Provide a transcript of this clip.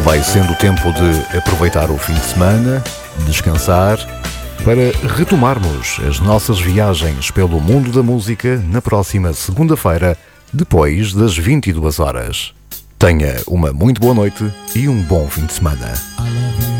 Vai sendo tempo de aproveitar o fim de semana, descansar, para retomarmos as nossas viagens pelo mundo da música na próxima segunda-feira, depois das 22 horas. Tenha uma muito boa noite e um bom fim de semana.